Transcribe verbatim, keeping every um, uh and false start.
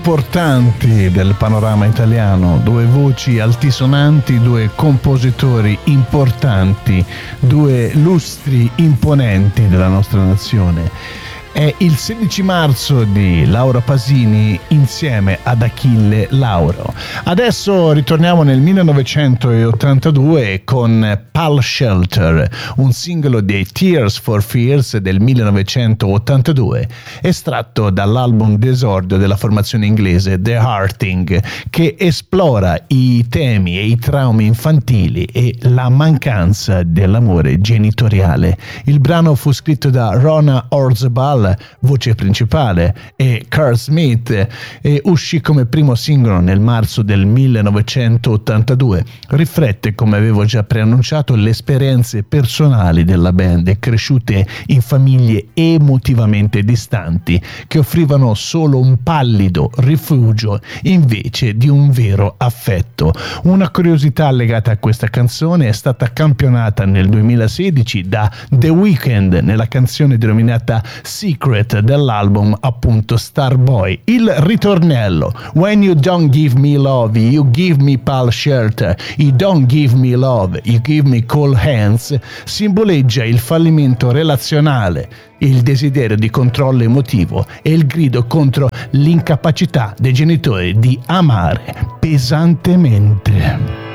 importanti del panorama italiano, due voci altisonanti, due compositori importanti, due lustri imponenti della nostra nazione. È il sedici marzo di Laura Pasini insieme ad Achille Lauro. Adesso ritorniamo nel millenovecentottantadue con Pal Shelter, un singolo dei Tears for Fears del millenovecentottantadue, estratto dall'album d'esordio della formazione inglese The Hearting, che esplora i temi e i traumi infantili e la mancanza dell'amore genitoriale. Il brano fu scritto da Rona Orzabal, voce principale, e Carl Smith, e uscì come primo singolo nel marzo del millenovecentottantadue. Riflette, come avevo già preannunciato, le esperienze personali della band, cresciute in famiglie emotivamente distanti che offrivano solo un pallido rifugio invece di un vero affetto. Una curiosità legata a questa canzone: è stata campionata nel duemilasedici da The Weeknd nella canzone denominata Secret dell'album appunto Starboy. Il ritornello: When you don't give me love, you give me pal shelter, you don't give me love, you give me cold hands, simboleggia il fallimento relazionale, il desiderio di controllo emotivo e il grido contro l'incapacità dei genitori di amare pesantemente.